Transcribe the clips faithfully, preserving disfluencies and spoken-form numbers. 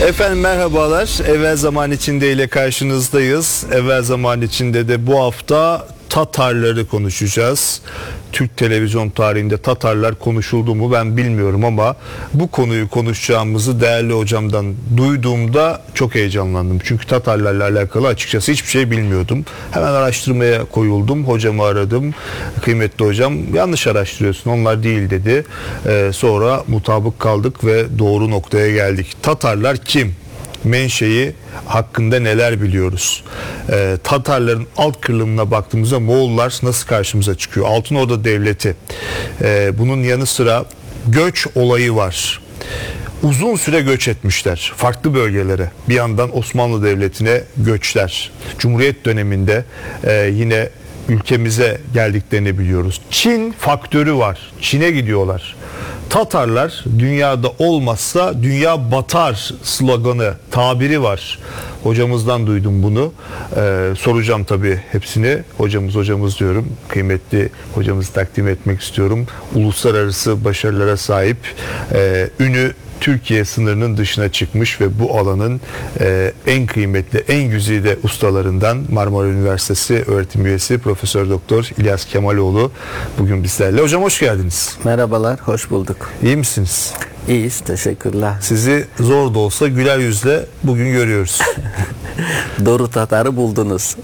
Efendim merhabalar. Evvel Zaman içinde ile karşınızdayız. Evvel Zaman içinde de bu hafta Tatarları konuşacağız. Türk televizyon tarihinde Tatarlar konuşuldu mu ben bilmiyorum ama bu konuyu konuşacağımızı değerli hocamdan duyduğumda çok heyecanlandım. Çünkü Tatarlarla alakalı açıkçası hiçbir şey bilmiyordum. Hemen araştırmaya koyuldum. Hocamı aradım. Kıymetli hocam, yanlış araştırıyorsun, onlar değil dedi. Ee, sonra mutabık kaldık ve doğru noktaya geldik. Tatarlar kim? Menşei hakkında neler biliyoruz? Ee, Tatarların alt kırılımına baktığımızda Moğollar nasıl karşımıza çıkıyor? Altınordu Devleti. Ee, bunun yanı sıra göç olayı var. Uzun süre göç etmişler farklı bölgelere. Bir yandan Osmanlı Devleti'ne göçler. Cumhuriyet döneminde e, yine ülkemize geldiklerini biliyoruz. Çin faktörü var. Çin'e gidiyorlar. Tatarlar dünyada olmazsa dünya batar sloganı, tabiri var. Hocamızdan duydum bunu. Ee, soracağım tabii hepsini. Hocamız hocamız diyorum. Kıymetli hocamızı takdim etmek istiyorum. Uluslararası başarılara sahip, e, ünü Türkiye sınırının dışına çıkmış ve bu alanın e, en kıymetli, en güzide ustalarından Marmara Üniversitesi öğretim üyesi Profesör Doktor İlyas Kemaloğlu bugün bizlerle. Hocam hoş geldiniz. Merhabalar, hoş bulduk. İyi misiniz? İyiyiz, teşekkürler. Sizi zor da olsa güler yüzle bugün görüyoruz. Doğru Tatar'ı buldunuz.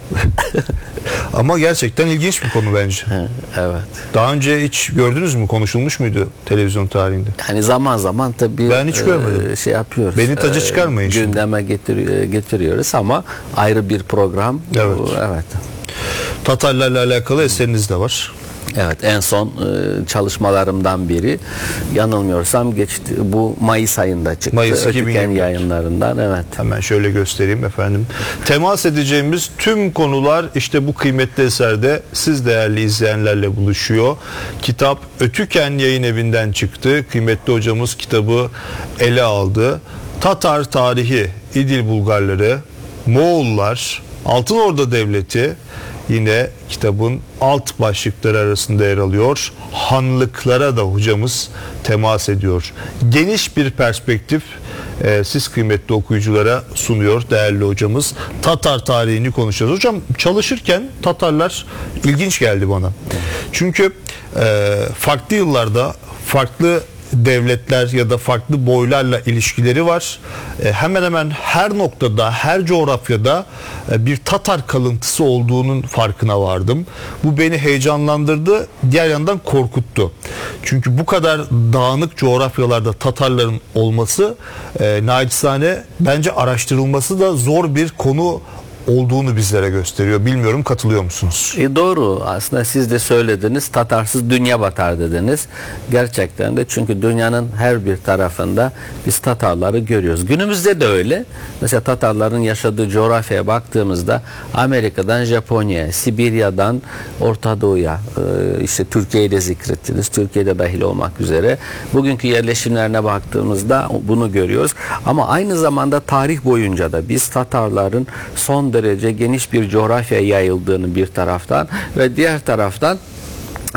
Ama gerçekten ilginç bir konu bence. Evet. Daha önce hiç gördünüz mü? Konuşulmuş muydu televizyon tarihinde? Yani zaman zaman tabii ben hiç görmedim. E, şey yapıyoruz. Beni taca çıkarmayın e, şimdi. Gündeme getir, getiriyoruz ama ayrı bir program. Evet. O, evet. Tatarlarla alakalı eseriniz de var. Evet, en son e, çalışmalarımdan biri, yanılmıyorsam geçti, bu Mayıs ayında çıktı. Mayıs iki bin yirmi Ötüken yayınlarından. Evet. Hemen şöyle göstereyim efendim. Temas edeceğimiz tüm konular işte bu kıymetli eserde siz değerli izleyenlerle buluşuyor. Kitap Ötüken Yayın Evi'nden çıktı. Kıymetli hocamız kitabı ele aldı. Tatar tarihi, İdil Bulgarları, Moğollar, Altınordu Devleti yine kitabın alt başlıkları arasında yer alıyor. Hanlıklara da hocamız temas ediyor. Geniş bir perspektif e, siz kıymetli okuyuculara sunuyor değerli hocamız. Tatar tarihini konuşacağız. Hocam çalışırken Tatarlar ilginç geldi bana. Çünkü e, farklı yıllarda farklı devletler ya da farklı boylarla ilişkileri var. E, hemen hemen her noktada, her coğrafyada e, bir Tatar kalıntısı olduğunun farkına vardım. Bu beni heyecanlandırdı, diğer yandan korkuttu. Çünkü bu kadar dağınık coğrafyalarda Tatarların olması e, naçizane bence araştırılması da zor bir konu olduğunu bizlere gösteriyor. Bilmiyorum, katılıyor musunuz? E doğru. Aslında siz de söylediniz. Tatarsız dünya batar dediniz. Gerçekten de, çünkü dünyanın her bir tarafında biz Tatarları görüyoruz. Günümüzde de öyle. Mesela Tatarların yaşadığı coğrafyaya baktığımızda Amerika'dan Japonya'ya, Sibirya'dan Orta Doğu'ya, işte Türkiye'yi de zikrettiniz. Türkiye'de dahil olmak üzere. Bugünkü yerleşimlerine baktığımızda bunu görüyoruz. Ama aynı zamanda tarih boyunca da biz Tatarların son derece geniş bir coğrafyaya yayıldığını bir taraftan ve diğer taraftan Ee,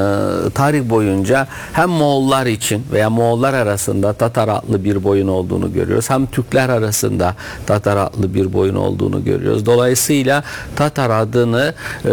tarih boyunca hem Moğollar için veya Moğollar arasında Tatar adlı bir boyun olduğunu görüyoruz. Hem Türkler arasında Tatar adlı bir boyun olduğunu görüyoruz. Dolayısıyla Tatar adını e,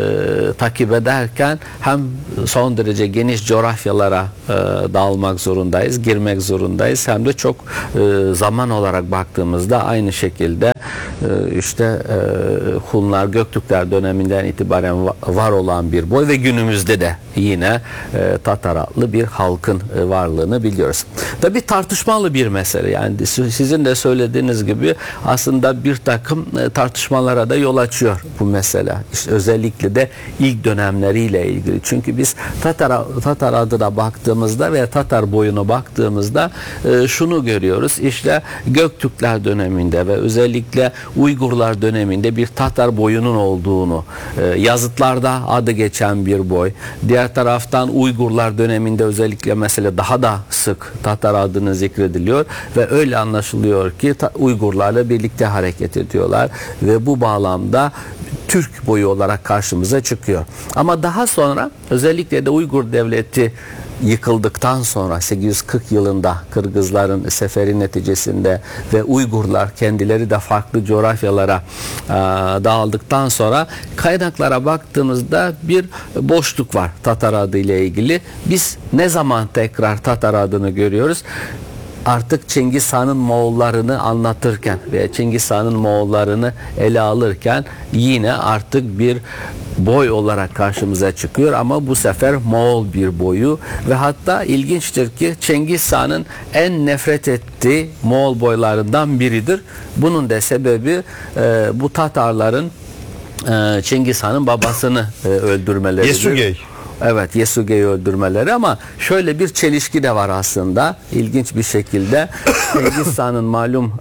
takip ederken hem son derece geniş coğrafyalara e, dağılmak zorundayız, girmek zorundayız. Hem de çok e, zaman olarak baktığımızda aynı şekilde e, işte e, Hunlar, Göktürkler döneminden itibaren var olan bir boy ve günümüzde de yine e, Tatar adlı bir halkın e, varlığını biliyoruz. Tabii tartışmalı bir mesele. Yani sizin de söylediğiniz gibi aslında bir takım e, tartışmalara da yol açıyor bu mesele. İşte özellikle de ilk dönemleriyle ilgili. Çünkü biz Tatar, Tatar adına baktığımızda ve Tatar boyuna baktığımızda e, şunu görüyoruz. İşte Göktürkler döneminde ve özellikle Uygurlar döneminde bir Tatar boyunun olduğunu, e, yazıtlarda adı geçen bir boy. Diğer taraftan Uygurlar döneminde özellikle mesela daha da sık Tatar adını zikrediliyor ve öyle anlaşılıyor ki Uygurlarla birlikte hareket ediyorlar ve bu bağlamda Türk boyu olarak karşımıza çıkıyor. Ama daha sonra özellikle de Uygur devleti yıkıldıktan sonra sekiz yüz kırk yılında Kırgızların seferi neticesinde ve Uygurlar kendileri de farklı coğrafyalara e, dağıldıktan sonra kaynaklara baktığımızda bir boşluk var Tatar adı ile ilgili. Biz ne zaman tekrar Tatar adını görüyoruz? Artık Cengiz Han'ın Moğollarını anlatırken veya Cengiz Han'ın Moğollarını ele alırken yine artık bir boy olarak karşımıza çıkıyor ama bu sefer Moğol bir boyu ve hatta ilginçtir ki Cengiz Han'ın en nefret ettiği Moğol boylarından biridir. Bunun da sebebi e, bu Tatarların e, Cengiz Han'ın babasını e, öldürmeleridir. Yesugey. Evet, Yesugey'i öldürmeleri ama şöyle bir çelişki de var aslında. İlginç bir şekilde Cengiz Han'ın malum e,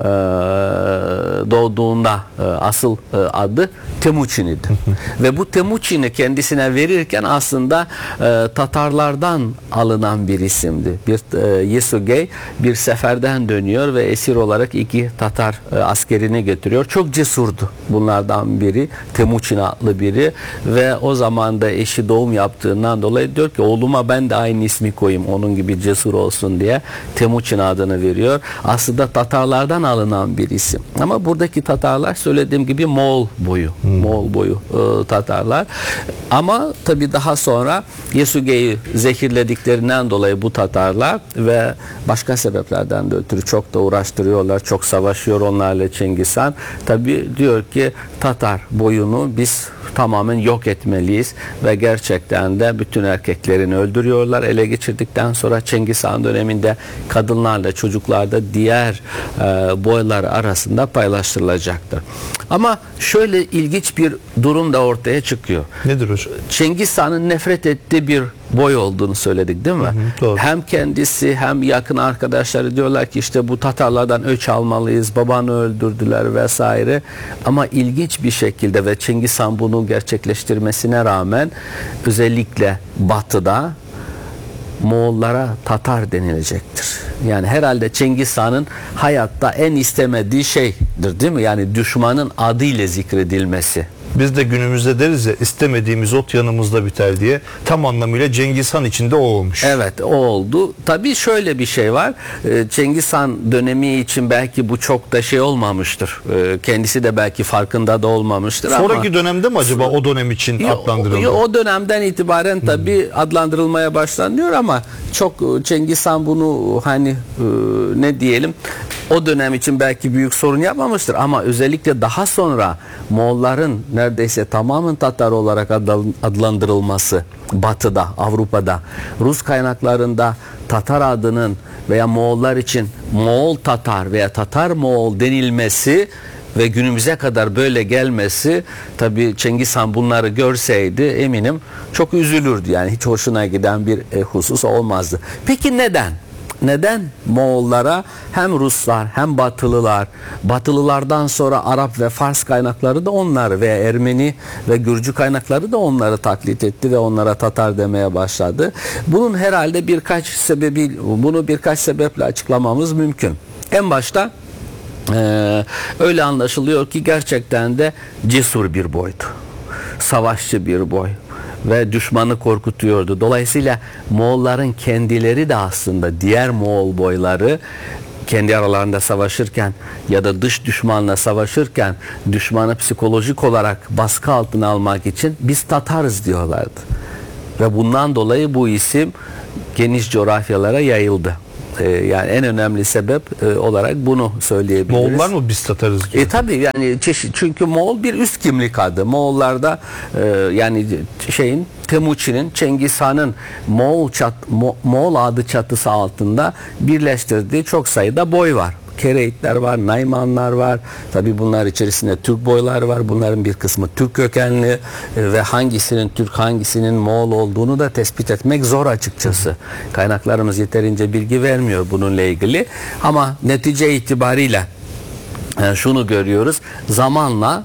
doğduğunda e, asıl e, adı Temuçin idi. Ve bu Temuçin'i kendisine verirken aslında e, Tatarlardan alınan bir isimdi. Bir e, Yesugey bir seferden dönüyor ve esir olarak iki Tatar e, askerini götürüyor. Çok cesurdu bunlardan biri. Temuçin adlı biri ve o zaman da eşi doğum yaptığından dolayı diyor ki oğluma ben de aynı ismi koyayım onun gibi cesur olsun diye Temuçin adını veriyor. Aslında Tatarlardan alınan bir isim. Ama buradaki Tatarlar söylediğim gibi Moğol boyu. Hmm. Moğol boyu e, Tatarlar. Ama tabii daha sonra Yesugey'i zehirlediklerinden dolayı bu Tatarlar ve başka sebeplerden de ötürü çok da uğraştırıyorlar. Çok savaşıyor onlarla Cengiz Han. Tabii diyor ki Tatar boyunu biz tamamen yok etmeliyiz ve gerçekten de bütün erkeklerini öldürüyorlar. Ele geçirdikten sonra Cengiz Han döneminde kadınlarla çocuklar da diğer e, boylar arasında paylaştırılacaktır. Ama şöyle ilginç bir durum da ortaya çıkıyor. Nedir hocam? Cengiz Han'ın nefret ettiği bir boy olduğunu söyledik değil mi? Hı hı, doğru. Hem kendisi hem yakın arkadaşları diyorlar ki işte bu Tatarlardan öç almalıyız, babanı öldürdüler vesaire. Ama ilginç bir şekilde ve Cengiz Han bunu gerçekleştirmesine rağmen özellikle batıda Moğollara Tatar denilecektir. Yani herhalde Cengiz Han'ın hayatta en istemediği şeydir değil mi? Yani düşmanın adıyla zikredilmesi. Biz de günümüzde deriz ya istemediğimiz ot yanımızda biter diye tam anlamıyla Cengiz Han içinde o olmuş. Evet o oldu. Tabii şöyle bir şey var. Cengiz Han dönemi için belki bu çok da şey olmamıştır. Kendisi de belki farkında da olmamıştır. Sonraki ama dönemde mi acaba o dönem için adlandırıldı? O, o dönemden itibaren tabii hmm. adlandırılmaya başlanıyor ama çok Cengiz Han bunu hani ne diyelim o dönem için belki büyük sorun yapmamıştır ama özellikle daha sonra Moğolların neredeyse tamamen Tatar olarak adlandırılması Batı'da, Avrupa'da, Rus kaynaklarında Tatar adının veya Moğollar için Moğol Tatar veya Tatar Moğol denilmesi ve günümüze kadar böyle gelmesi tabii Cengiz Han bunları görseydi eminim çok üzülürdü. Yani hiç hoşuna giden bir e, husus olmazdı. Peki neden? Neden Moğollara hem Ruslar hem Batılılar, Batılılardan sonra Arap ve Fars kaynakları da onlar ve Ermeni ve Gürcü kaynakları da onları taklit etti ve onlara Tatar demeye başladı. Bunun herhalde birkaç sebebi, bunu birkaç sebeple açıklamamız mümkün. En başta Ee, öyle anlaşılıyor ki gerçekten de cesur bir boydu. Savaşçı bir boy ve düşmanı korkutuyordu. Dolayısıyla Moğolların kendileri de aslında diğer Moğol boyları kendi aralarında savaşırken ya da dış düşmanla savaşırken düşmanı psikolojik olarak baskı altına almak için biz Tatarız diyorlardı. Ve bundan dolayı bu isim geniş coğrafyalara yayıldı. Yani en önemli sebep e, olarak bunu söyleyebiliriz. Moğollar mı biz Tatarız diyor? E tabii yani çeşit, çünkü Moğol bir üst kimlik adı. Moğollarda e, yani şeyin Temuçin'in, Cengiz Han'ın Moğol, çat, Mo, Moğol adı çatısı altında birleştirdiği çok sayıda boy var. Kereitler var, Naymanlar var. Tabii bunlar içerisinde Türk boylar var. Bunların bir kısmı Türk kökenli ve hangisinin Türk, hangisinin Moğol olduğunu da tespit etmek zor açıkçası. Kaynaklarımız yeterince bilgi vermiyor bununla ilgili. Ama netice itibariyle şunu görüyoruz. Zamanla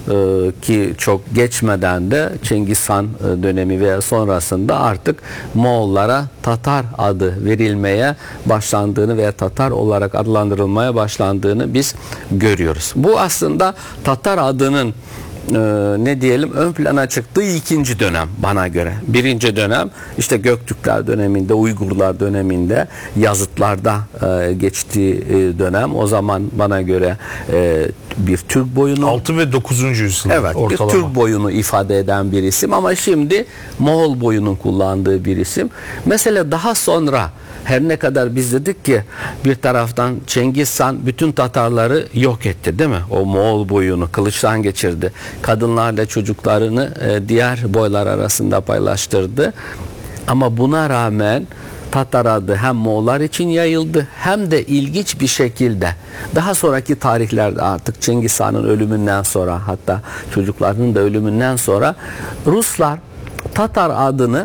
ki çok geçmeden de Cengiz Han dönemi veya sonrasında artık Moğollara Tatar adı verilmeye başlandığını veya Tatar olarak adlandırılmaya başlandığını biz görüyoruz. Bu aslında Tatar adının e, ne diyelim ön plana çıktığı ikinci dönem bana göre. Birinci dönem işte Göktürkler döneminde, Uygurlar döneminde, yazıtlarda e, geçtiği e, dönem. O zaman bana göre e, bir Türk boyunu, altı ve dokuzuncu yüzyıl evet, ortalama. bir Türk boyunu ifade eden bir isim ama şimdi Moğol boyunun kullandığı bir isim. Mesela daha sonra her ne kadar biz dedik ki bir taraftan Cengiz Han bütün Tatarları yok etti değil mi? O Moğol boyunu kılıçtan geçirdi. Kadınlarla çocuklarını e, diğer boylar arasında paylaştırdı. Ama buna rağmen Tatar adı hem Moğollar için yayıldı hem de ilginç bir şekilde daha sonraki tarihlerde artık Cengiz Han'ın ölümünden sonra, hatta çocuklarının da ölümünden sonra Ruslar Tatar adını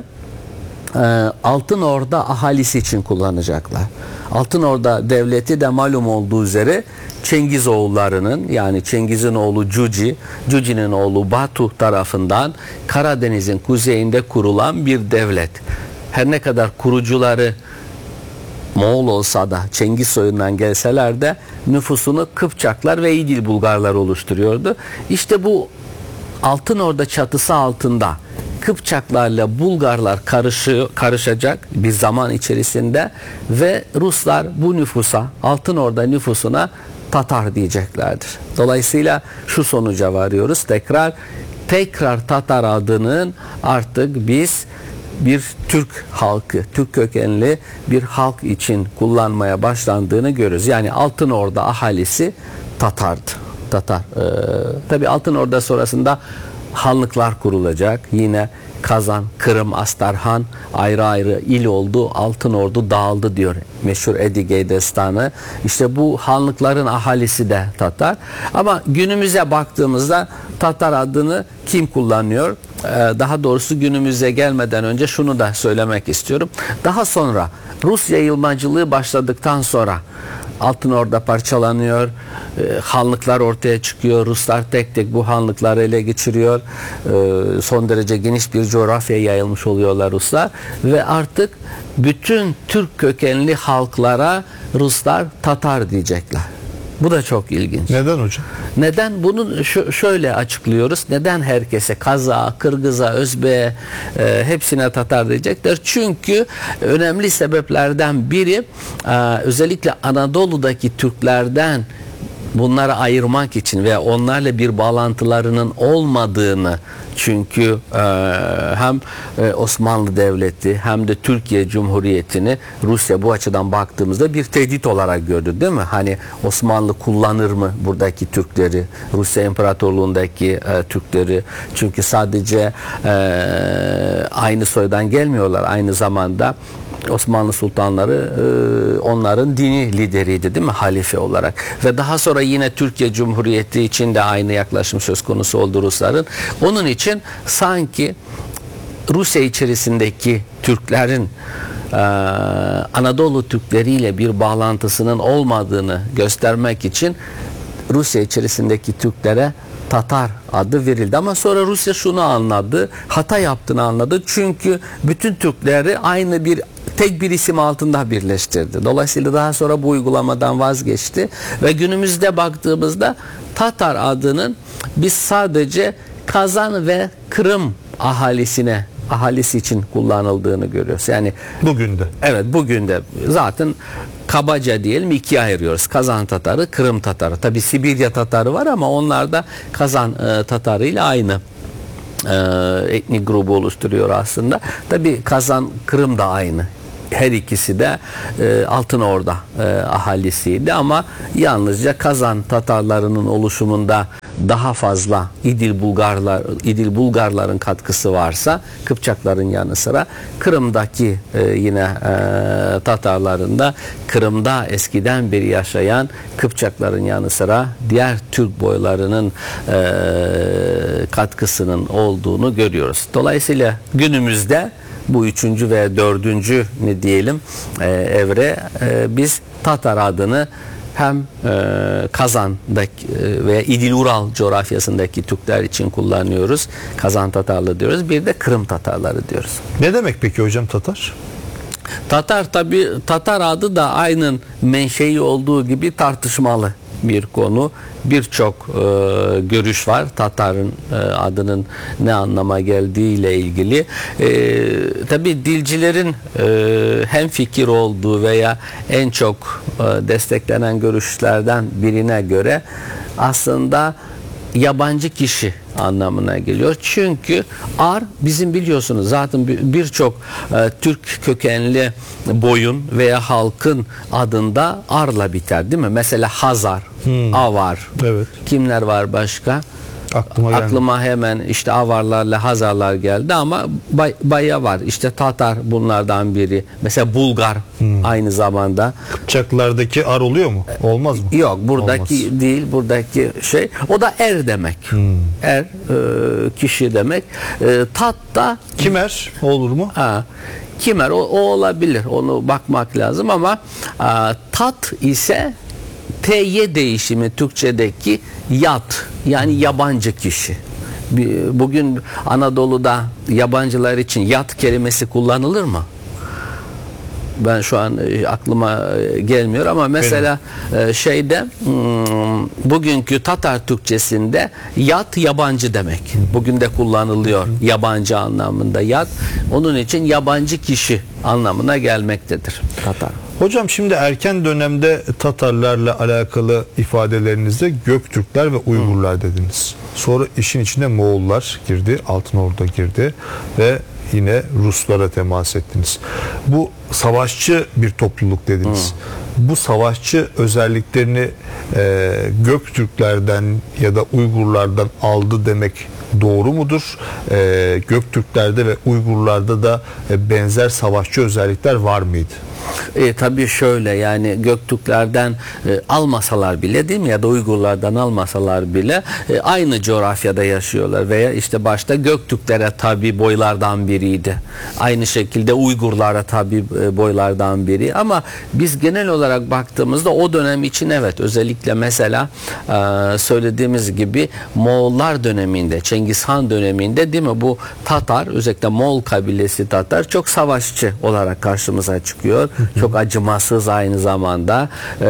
Altın Orda ahalisi için kullanacaklar. Altın Orda devleti de malum olduğu üzere Cengiz oğullarının, yani Cengiz'in oğlu Cuci, Cuci'nin oğlu Batu tarafından Karadeniz'in kuzeyinde kurulan bir devlet. Her ne kadar kurucuları Moğol olsa da, Cengiz soyundan gelseler de nüfusunu Kıpçaklar ve İdil Bulgarlar oluşturuyordu. İşte bu Altın Orda çatısı altında Kıpçaklarla Bulgarlar karışı, karışacak bir zaman içerisinde ve Ruslar bu nüfusa, Altın Orda nüfusuna Tatar diyeceklerdir. Dolayısıyla şu sonuca varıyoruz. Tekrar tekrar Tatar adının artık biz bir Türk halkı, Türk kökenli bir halk için kullanmaya başlandığını görürüz. Yani Altın Orda ahalisi Tatar'dı. Tatar. Ee, tabii Altın Orda sonrasında hanlıklar kurulacak. Yine Kazan, Kırım, Astarhan ayrı ayrı il oldu. Altın Ordu dağıldı diyor meşhur Edigey destanı. İşte bu hanlıkların ahalisi de Tatar. Ama günümüze baktığımızda Tatar adını kim kullanıyor? Ee, daha doğrusu günümüze gelmeden önce şunu da söylemek istiyorum. Daha sonra Rus yayılmacılığı başladıktan sonra Altın Orda parçalanıyor, e, hanlıklar ortaya çıkıyor, Ruslar tek tek bu hanlıkları ele geçiriyor, e, son derece geniş bir coğrafyaya yayılmış oluyorlar Ruslar ve artık bütün Türk kökenli halklara Ruslar Tatar diyecekler. Bu da çok ilginç. Neden hocam? Neden? Bunu şu, şöyle açıklıyoruz. Neden herkese Kazak'a, Kırgız'a, Özbek'e e, hepsine Tatar diyecekler? Çünkü önemli sebeplerden biri e, özellikle Anadolu'daki Türklerden bunları ayırmak için ve onlarla bir bağlantılarının olmadığını, çünkü e, hem e, Osmanlı Devleti hem de Türkiye Cumhuriyeti'ni Rusya bu açıdan baktığımızda bir tehdit olarak gördü değil mi? Hani Osmanlı kullanır mı buradaki Türkleri, Rusya İmparatorluğundaki e, Türkleri? Çünkü sadece e, aynı soydan gelmiyorlar, aynı zamanda Osmanlı sultanları e, onların dini lideriydi değil mi, halife olarak ve daha sonra yine Türkiye Cumhuriyeti için de aynı yaklaşım söz konusu oldu Rusların. Onun için sanki Rusya içerisindeki Türklerin e, Anadolu Türkleriyle bir bağlantısının olmadığını göstermek için Rusya içerisindeki Türklere Tatar adı verildi ama sonra Rusya şunu anladı, hata yaptığını anladı çünkü bütün Türkleri aynı bir tek bir isim altında birleştirdi. Dolayısıyla daha sonra bu uygulamadan vazgeçti ve günümüzde baktığımızda Tatar adının biz sadece Kazan ve Kırım ahalisine ahalisi için kullanıldığını görüyoruz. Yani bugün de. Evet, bugün de zaten kabaca diyelim ikiye ayırıyoruz. Kazan Tatarı, Kırım Tatarı. Tabi Sibirya Tatarı var ama onlar da Kazan e, Tatarı ile aynı e, etnik grubu oluşturuyor aslında. Tabi Kazan, Kırım da aynı. Her ikisi de e, Altın Orda e, ahalisiydi ama yalnızca Kazan Tatarlarının oluşumunda daha fazla İdil Bulgarlar, İdil Bulgarların katkısı varsa Kıpçakların yanı sıra Kırım'daki e, yine e, Tatarların da Kırım'da eskiden beri yaşayan Kıpçakların yanı sıra diğer Türk boylarının e, katkısının olduğunu görüyoruz. Dolayısıyla günümüzde bu üçüncü ve dördüncü ne diyelim e, evre e, biz Tatar adını hem e, Kazan'daki e, veya İdil Ural coğrafyasındaki Türkler için kullanıyoruz. Kazan Tatarlı diyoruz. Bir de Kırım Tatarları diyoruz. Ne demek peki hocam Tatar? Tatar tabi Tatar adı da aynen menşei olduğu gibi tartışmalı. bir konu. Birçok e, görüş var. Tatar'ın e, adının ne anlama geldiği ile ilgili. E, tabii dilcilerin e, hem fikir olduğu veya en çok e, desteklenen görüşlerden birine göre aslında yabancı kişi anlamına geliyor. Çünkü Ar bizim biliyorsunuz zaten birçok e, Türk kökenli boyun veya halkın adında Ar'la biter değil mi? Mesela Hazar, hmm. Avar. Evet. Kimler var başka? Aklıma, Aklıma hemen işte Avarlarla Hazarlar geldi ama bay, Baya var. İşte Tatar bunlardan biri. Mesela Bulgar hmm. aynı zamanda. Kıpçaklardaki Ar oluyor mu? Olmaz mı? Yok buradaki Olmaz. değil. Buradaki şey. O da er demek. Hmm. Er e, kişi demek. E, tat da Kimer olur mu? Ha, Kimer o, o olabilir. Onu bakmak lazım ama a, tat ise T Y değişimi Türkçedeki yat yani yabancı kişi. Bugün Anadolu'da yabancılar için yat kelimesi kullanılır mı? Ben şu an aklıma gelmiyor ama mesela Benim. şeyde bugünkü Tatar Türkçesinde yat yabancı demek. Bugün de kullanılıyor yabancı anlamında yat. Onun için yabancı kişi anlamına gelmektedir Tatar. Hocam şimdi erken dönemde Tatarlarla alakalı ifadelerinizde Göktürkler ve Uygurlar dediniz. Sonra işin içine Moğollar girdi, Altınordu girdi ve yine Ruslara temas ettiniz. Bu savaşçı bir topluluk dediniz. Hmm. Bu savaşçı özelliklerini e, Göktürklerden ya da Uygurlardan aldı demek doğru mudur? E, Göktürklerde ve Uygurlarda da e, benzer savaşçı özellikler var mıydı? E, tabii şöyle yani Göktürklerden e, almasalar bile değil mi ya da Uygurlardan almasalar bile e, aynı coğrafyada yaşıyorlar veya işte başta Göktürklere tabi boylardan biriydi. Aynı şekilde Uygurlara tabi e, boylardan biri ama biz genel olarak baktığımızda o dönem için evet özellikle mesela e, söylediğimiz gibi Moğollar döneminde Cengiz Han döneminde değil mi bu Tatar özellikle Moğol kabilesi Tatar çok savaşçı olarak karşımıza çıkıyor. Çok acımasız aynı zamanda e,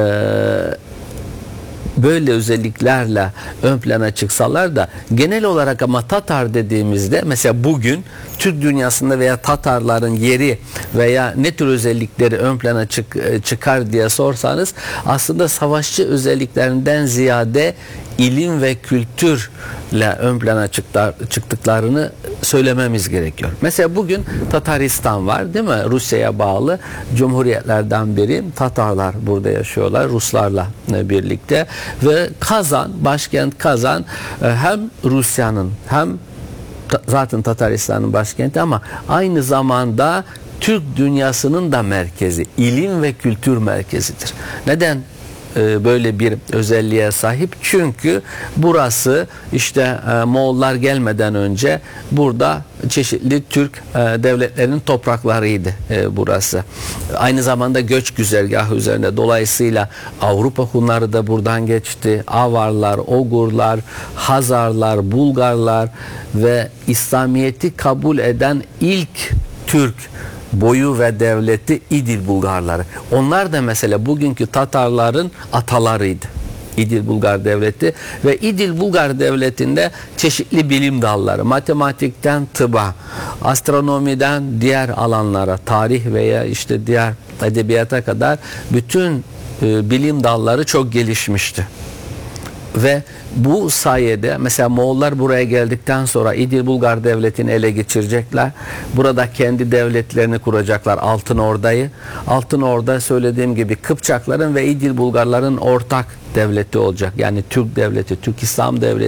böyle özelliklerle ön plana çıksalar da genel olarak ama Tatar dediğimizde mesela bugün Türk dünyasında veya Tatarların yeri veya ne tür özellikleri ön plana çık, çıkar diye sorsanız aslında savaşçı özelliklerinden ziyade ilim ve kültürle ön plana çıktıklarını söylememiz gerekiyor. Mesela bugün Tataristan var değil mi? Rusya'ya bağlı cumhuriyetlerden biri. Tatarlar burada yaşıyorlar Ruslarla birlikte ve Kazan, başkent Kazan hem Rusya'nın hem zaten Tataristan'ın başkenti ama aynı zamanda Türk dünyasının da merkezi, ilim ve kültür merkezidir. Neden böyle bir özelliğe sahip? Çünkü burası işte Moğollar gelmeden önce burada çeşitli Türk devletlerinin topraklarıydı burası. Aynı zamanda göç güzergahı üzerinde. Dolayısıyla Avrupa Hunları da buradan geçti. Avarlar, Ogurlar, Hazarlar, Bulgarlar ve İslamiyet'i kabul eden ilk Türk boyu ve devleti İdil Bulgarları. Onlar da mesela bugünkü Tatarların atalarıydı. İdil Bulgar Devleti ve İdil Bulgar Devleti'nde çeşitli bilim dalları, matematikten tıba, astronomiden diğer alanlara, tarih veya işte diğer edebiyata kadar bütün e, bilim dalları çok gelişmişti. Ve bu sayede mesela Moğollar buraya geldikten sonra İdil Bulgar Devleti'ni ele geçirecekler. Burada kendi devletlerini kuracaklar. Altınordu'yu. Altınordu söylediğim gibi Kıpçakların ve İdil Bulgarların ortak devleti olacak. Yani Türk devleti, Türk İslam devleti